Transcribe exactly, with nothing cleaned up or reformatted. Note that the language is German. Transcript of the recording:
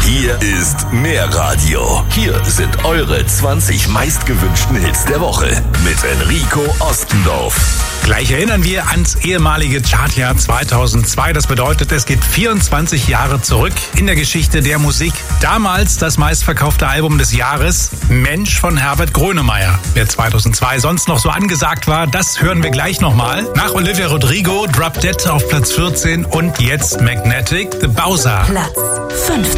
Hier ist mehr Radio. Hier sind eure zwanzig meistgewünschten Hits der Woche mit Enrico Ostendorf. Gleich erinnern wir ans ehemalige Chartjahr zweitausendzwei. Das bedeutet, es geht vierundzwanzig Jahre zurück in der Geschichte der Musik. Damals das meistverkaufte Album des Jahres, Mensch von Herbert Grönemeyer. Wer zweitausendzwei sonst noch so angesagt war, das hören wir gleich nochmal. Nach Olivia Rodrigo, Drop Dead auf Platz vierzehn und jetzt Magnetic, The Bowser. Platz fünfzehn.